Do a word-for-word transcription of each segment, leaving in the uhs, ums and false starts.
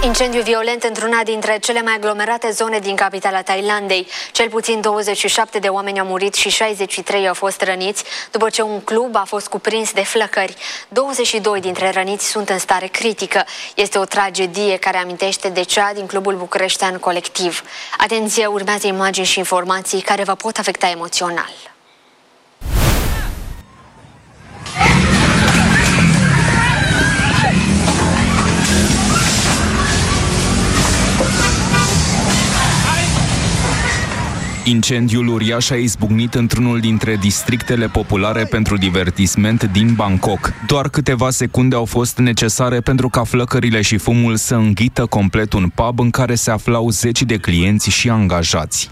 Incendiu violent într-una dintre cele mai aglomerate zone din capitala Thailandei. Cel puțin douăzeci și șapte de oameni au murit și șaizeci și trei au fost răniți după ce un club a fost cuprins de flăcări. douăzeci și doi dintre răniți sunt în stare critică. Este o tragedie care amintește de cea din clubul bucureștean Colectiv. Atenție, urmează imagini și informații care vă pot afecta emoțional. Incendiul uriaș a izbucnit într-unul dintre districtele populare pentru divertisment din Bangkok. Doar câteva secunde au fost necesare pentru ca flăcările și fumul să înghită complet un pub în care se aflau zeci de clienți și angajați.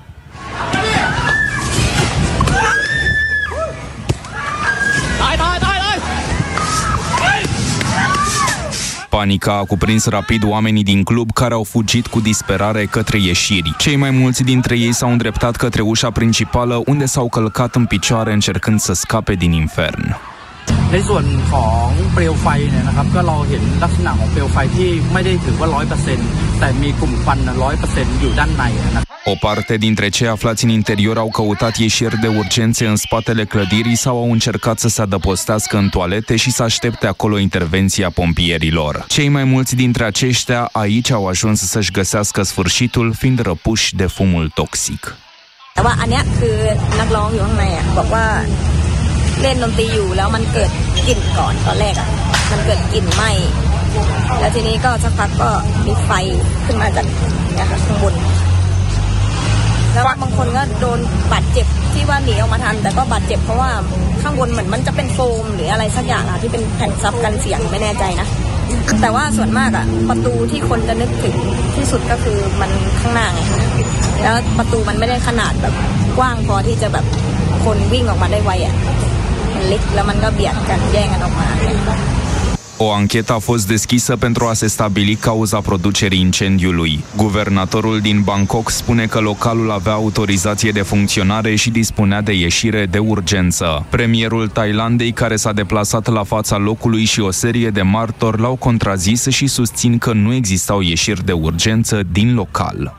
Panica a cuprins rapid oamenii din club, care au fugit cu disperare către ieșiri. Cei mai mulți dintre ei s-au îndreptat către ușa principală, unde s-au călcat în picioare încercând să scape din infern. ในส่วนของเปลวไฟเนี่ยนะครับก็เราเห็นลักษณะของเปลวไฟที่ไม่ได้ถือว่า ร้อยเปอร์เซ็นต์ แต่มีกลุ่มควัน ร้อยเปอร์เซ็นต์ อยู่ด้านในนะครับ O parte dintre cei aflați în interior au căutat ieșiri de urgențe în spatele clădirii sau au încercat să se adăpostească în toalete și să aștepte acolo intervenția pompierilor. Cei mai mulți dintre aceștia aici au ajuns să-și găsească sfârșitul, fiind răpuși de fumul toxic. แต่ว่าอันเนี้ยคือนักร้องอยู่ข้างในอ่ะบอกว่าเล่นดนตรีอยู่แล้วมันเกิดกลิ่นก่อนตอนแรกอ่ะมันเกิดกลิ่นไหม้แล้วทีนี้ก็สักพักก็มีไฟขึ้นมาจากเนี่ยค่ะข้างบนแล้วบางคนก็โดนบาดเจ็บที่ว่าหนีออกมาทันแต่ก็บาดเจ็บเพราะว่าข้างบนเหมือนมันจะเป็นโฟมหรืออะไรสักอย่างอ่ะที่เป็นแผ่นซับกันเสียงไม่แน่ใจนะแต่ว่าส่วนมากอ่ะประตูที่คนจะนึกถึงที่สุดก็คือมันข้างหน้าไงคะแล้วประตูมันไม่ได้ขนาดแบบกว้างพอที่จะแบบคนวิ่งออกมาได้ไวอ่ะมันเล็กแล้วมันก็เบียดกันแย่งกันออกมา O anchetă a fost deschisă pentru a se stabili cauza producerii incendiului. Guvernatorul din Bangkok spune că localul avea autorizație de funcționare și dispunea de ieșire de urgență. Premierul Thailandei, care s-a deplasat la fața locului, și o serie de martori l-au contrazis și susțin că nu existau ieșiri de urgență din local.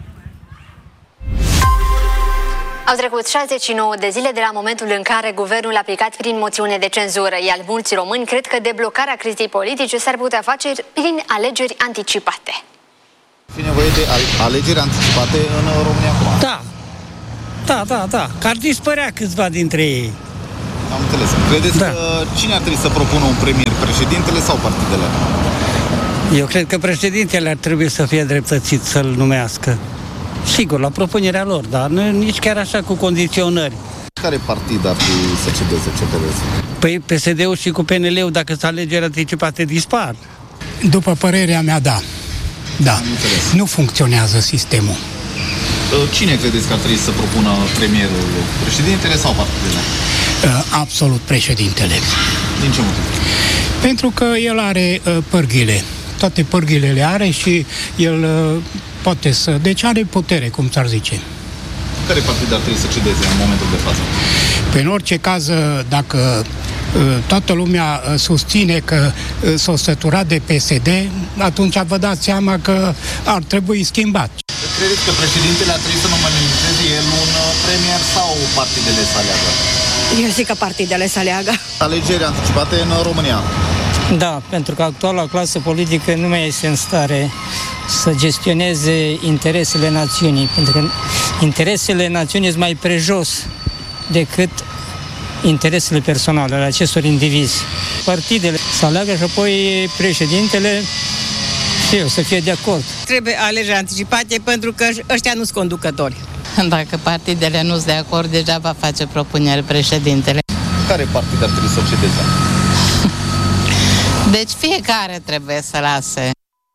Au trecut șaizeci și nouă de zile de la momentul în care guvernul a aplicat prin moțiune de cenzură, iar mulți români cred că deblocarea crizei politice s-ar putea face prin alegeri anticipate. E nevoie de alegeri anticipate în România acum? Da, da, da, da, că ar dispărea câțiva dintre ei. Am înțeles. Credeți da. că cine ar trebui să propună un premier, președintele sau partidele? Eu cred că președintele ar trebui să fie dreptățit să-l numească. Sigur, la propunerea lor, dar nu nici chiar așa cu condiționări. Care partid ar trebui să cedeze, ce credeți? Păi P S D-ul și cu P N L-ul, dacă sunt alegeri anticipate, dispar. După părerea mea, da. Da. Nu funcționează sistemul. Cine credeți că ar trebui să propună premierul? Președintele sau partidele? Absolut președintele. Din ce motiv? Pentru că el are pârghile. Toate pârghile le are și el poate să... Deci are putere, cum s-ar zice. Care partid ar trebui să cedeze în momentul de față? Pe în orice caz, dacă toată lumea susține că s-o săturat de P S D, atunci vă dați seama că ar trebui schimbat. Credeți că președintele ar trebui să nominalizeze el un premier sau partidele să aleagă? Eu zic că partidele să aleagă. Alegeri anticipate în România. Da, pentru că actuala clasă politică nu mai este în stare să gestioneze interesele națiunii, pentru că interesele națiunii sunt mai prejos decât interesele personale ale acestor indivizi. Partidele să aleagă și apoi președintele și eu să fie de acord. Trebuie alegeri anticipate pentru că ăștia nu sunt conducători. Dacă partidele nu sunt de acord, deja va face propuneri președintele. Care partid ar trebui să cedeze? Deci fiecare trebuie să lase.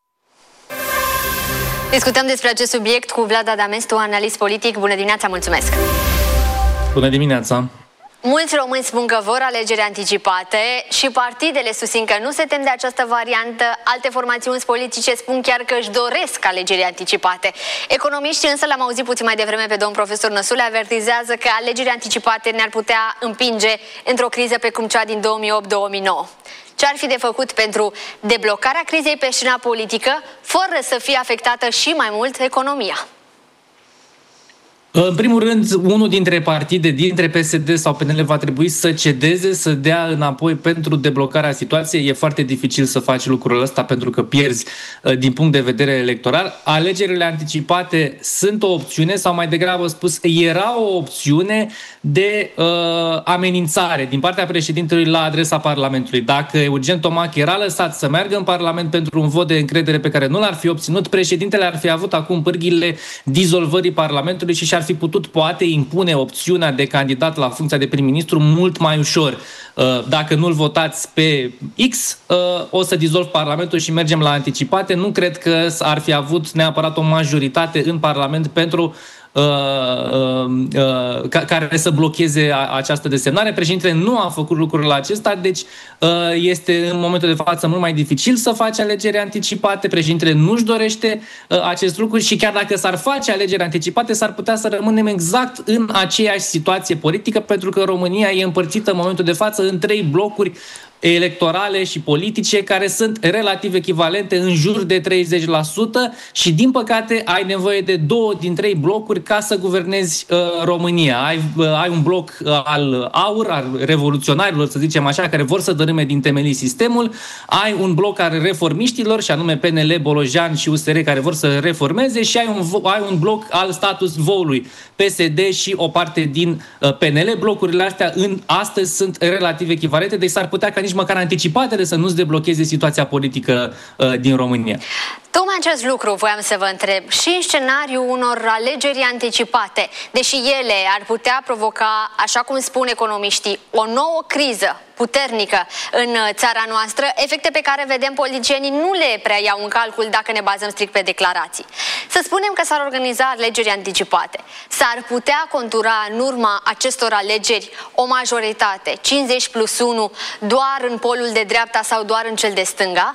Discutăm despre acest subiect cu Vlad Adamestu, analist politic. Bună dimineața, mulțumesc! Bună dimineața! Mulți români spun că vor alegeri anticipate și partidele susțin că nu se tem de această variantă. Alte formațiuni politice spun chiar că își doresc alegeri anticipate. Economiștii însă, l-am auzit puțin mai devreme pe domn profesor Năsule, avertizează că alegeri anticipate ne-ar putea împinge într-o criză pe cum cea din două mii opt două mii nouă. Ce ar fi de făcut pentru deblocarea crizei pe scena politică, fără să fie afectată și mai mult economia? În primul rând, unul dintre partide, dintre P S D sau P N L, va trebui să cedeze, să dea înapoi pentru deblocarea situației. E foarte dificil să faci lucrul ăsta pentru că pierzi din punct de vedere electoral. Alegerile anticipate sunt o opțiune sau mai degrabă spus, era o opțiune de uh, amenințare din partea președintelui la adresa Parlamentului. Dacă Eugen Tomac era lăsat să meargă în Parlament pentru un vot de încredere pe care nu l-ar fi obținut, președintele ar fi avut acum pârghiile dizolvării Parlamentului și și-ar fi putut, poate, impune opțiunea de candidat la funcția de prim-ministru mult mai ușor. Dacă nu-l votați pe X, o să dizolv Parlamentul și mergem la anticipate. Nu cred că ar fi avut neapărat o majoritate în Parlament pentru Uh, uh, uh, care să blocheze a, această desemnare. Președintele nu a făcut lucrul acesta, deci uh, este în momentul de față mult mai dificil să faci alegeri anticipate. Președintele nu-și dorește uh, acest lucru și chiar dacă s-ar face alegeri anticipate, s-ar putea să rămânem exact în aceeași situație politică, pentru că România e împărțită în momentul de față în trei blocuri electorale și politice care sunt relativ echivalente, în jur de treizeci la sută, și din păcate ai nevoie de două din trei blocuri ca să guvernezi uh, România. Ai, uh, ai un bloc uh, al AUR, al revoluționarilor, să zicem așa, care vor să dărâme din temelii sistemul, ai un bloc al reformiștilor, și anume P N L, Bolojan și U S R, care vor să reformeze, și ai un, ai un bloc al status quo-ului, P S D și o parte din uh, P N L. Blocurile astea în astăzi sunt relativ echivalente, deci s-ar putea ca nici măcar anticipatele să nu-ți deblocheze situația politică uh, din România. Tocmai acest lucru voiam să vă întreb. Și în scenariul unor alegeri anticipate, deși ele ar putea provoca, așa cum spun economiștii, o nouă criză puternică în țara noastră, efecte pe care vedem politicienii nu le prea iau în calcul dacă ne bazăm strict pe declarații. Să spunem că s-ar organiza alegeri anticipate. S-ar putea contura în urma acestor alegeri o majoritate, cincizeci plus unu, doar în polul de dreapta sau doar în cel de stânga?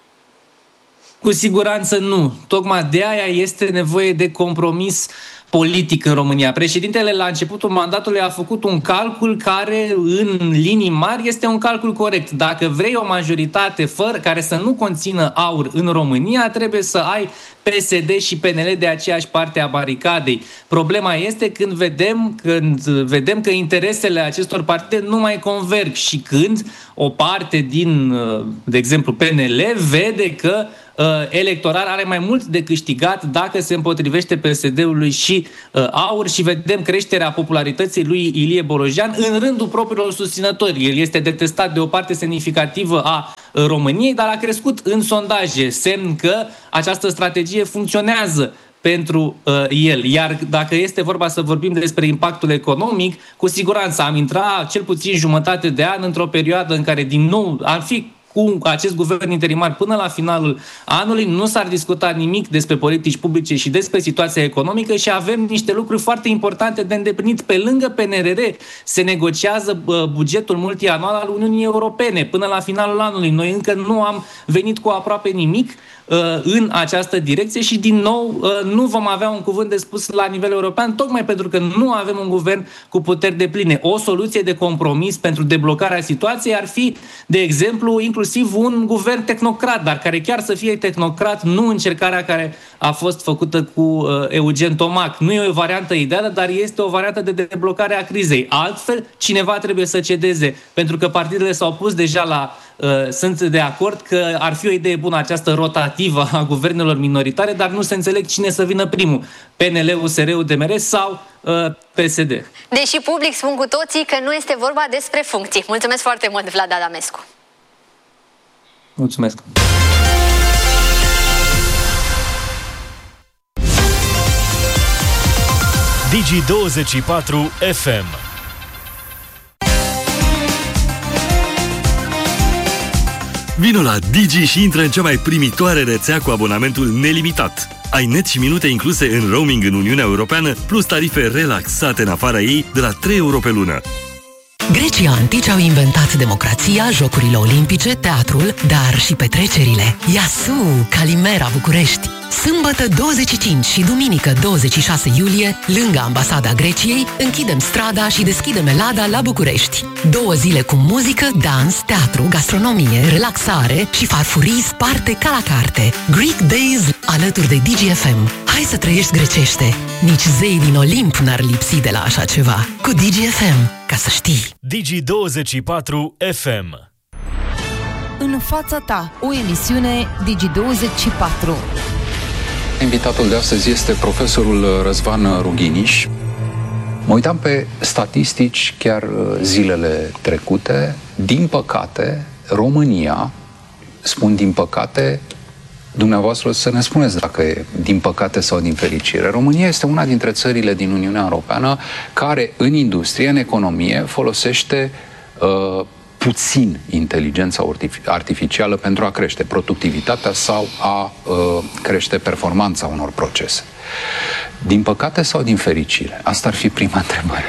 Cu siguranță nu. Tocmai de aia este nevoie de compromis politic în România. Președintele la începutul mandatului a făcut un calcul care, în linii mari, este un calcul corect. Dacă vrei o majoritate fără, care să nu conțină AUR în România, trebuie să ai P S D și P N L de aceeași parte a baricadei. Problema este când vedem, când vedem că interesele acestor partide nu mai converg și când o parte din, de exemplu, P N L vede că uh, electoral are mai mult de câștigat dacă se împotrivește P S D-ului și uh, AUR, și vedem creșterea popularității lui Ilie Bolojan în rândul propriilor susținători. El este detestat de o parte semnificativă a României, dar a crescut în sondaje, semn că această strategie funcționează pentru uh, el. Iar dacă este vorba să vorbim despre impactul economic, cu siguranță am intrat cel puțin jumătate de an într-o perioadă în care din nou ar fi cu acest guvern interimar până la finalul anului, nu s-ar discuta nimic despre politici publice și despre situația economică și avem niște lucruri foarte importante de îndeplinit. Pe lângă P N R R se negociază bugetul multianual al Uniunii Europene până la finalul anului. Noi încă nu am venit cu aproape nimic în această direcție și, din nou, nu vom avea un cuvânt de spus la nivel european, tocmai pentru că nu avem un guvern cu puteri depline. O soluție de compromis pentru deblocarea situației ar fi, de exemplu, inclusiv un guvern tehnocrat, dar care chiar să fie tehnocrat, nu încercarea care a fost făcută cu Eugen Tomac. Nu e o variantă ideală, dar este o variantă de deblocare a crizei. Altfel, cineva trebuie să cedeze, pentru că partidele s-au pus deja la sunt de acord că ar fi o idee bună această rotativă a guvernelor minoritare, dar nu se înțeleg cine să vină primul, P N L, U S R, U D M R sau uh, P S D. Deși public spun cu toții că nu este vorba despre funcții. Mulțumesc foarte mult, Vlad Adamescu. Mulțumesc. Digi douăzeci și patru F M. Vino la Digi și intră în cea mai primitoare rețea cu abonamentul nelimitat. Ai net și minute incluse în roaming în Uniunea Europeană, plus tarife relaxate în afara ei de la trei euro pe lună. Grecii antici au inventat democrația, jocurile olimpice, teatrul, dar și petrecerile. Iasu, Calimera, București. Sâmbătă douăzeci și cinci și duminică douăzeci și șase iulie, lângă Ambasada Greciei, închidem strada și deschidem Elada la București. Două zile cu muzică, dans, teatru, gastronomie, relaxare și farfurii sparte ca la carte. Greek Days alături de D G F M. Hai să trăiești grecește! Nici zei din Olimp n-ar lipsi de la așa ceva. Cu D G F M, ca să știi. Digi douăzeci și patru F M. În fața ta, o emisiune Digi douăzeci și patru. Invitatul de astăzi este profesorul Răzvan Rughiniș. Mă uitam pe statistici chiar zilele trecute. Din păcate, România, spun din păcate, dumneavoastră să ne spuneți dacă e din păcate sau din fericire. România este una dintre țările din Uniunea Europeană care în industrie, în economie, folosește uh, puțin inteligența artificială pentru a crește productivitatea sau a uh, crește performanța unor procese. Din păcate sau din fericire? Asta ar fi prima întrebare.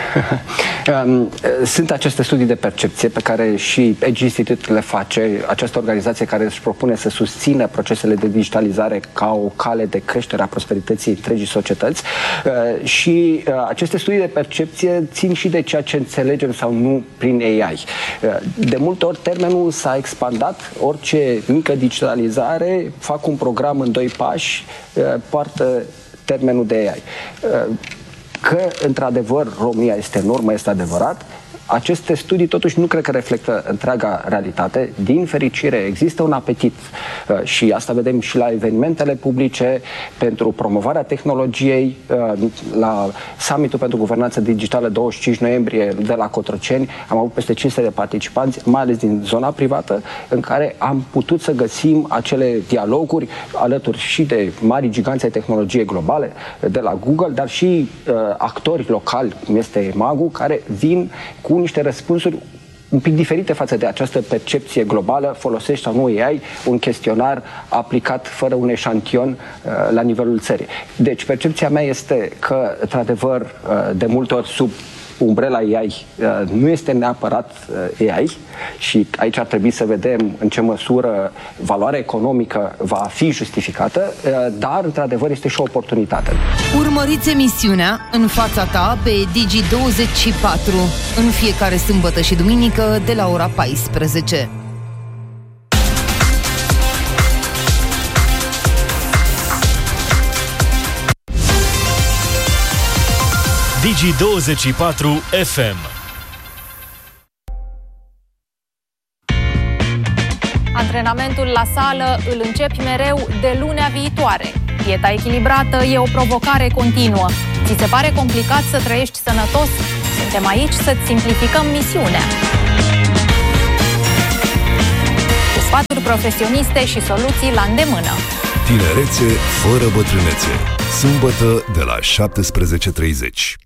Sunt aceste studii de percepție pe care și Edge Institute le face, această organizație care își propune să susțină procesele de digitalizare ca o cale de creștere a prosperității întregii societăți, și aceste studii de percepție țin și de ceea ce înțelegem sau nu prin A I. De multe ori termenul s-a expandat, orice mică digitalizare, fac un program în doi pași, poartă termenul de A I. Că, într-adevăr, România este în urmă, este adevărat. Aceste studii, totuși, nu cred că reflectă întreaga realitate. Din fericire, există un apetit și asta vedem și la evenimentele publice pentru promovarea tehnologiei. La summitul pentru guvernanță digitală douăzeci și cinci noiembrie de la Cotroceni am avut peste cinci sute de participanți, mai ales din zona privată, în care am putut să găsim acele dialoguri alături și de mari giganți ai tehnologiei globale, de la Google, dar și uh, actori locali, cum este Magu, care vin cu niște răspunsuri un pic diferite față de această percepție globală, folosești sau nu A I, un chestionar aplicat fără un eșantion uh, la nivelul țării. Deci percepția mea este că, într-adevăr, uh, de multe ori sub umbrela A I uh, nu este neapărat uh, A I și aici ar trebui să vedem în ce măsură valoarea economică va fi justificată, uh, dar, într-adevăr, este și o oportunitate. Urmăriți emisiunea În fața ta pe Digi douăzeci și patru în fiecare sâmbătă și duminică de la ora paisprezece. Digi douăzeci și patru F M. Antrenamentul la sală îl începi mereu de lunea viitoare. Dieta echilibrată e o provocare continuă. Ți se pare complicat să trăiești sănătos? Suntem aici să-ți simplificăm misiunea. Cu sfaturi profesioniste și soluții la îndemână. Tinerețe fără bătrânețe. Sâmbătă de la șaptesprezece și treizeci.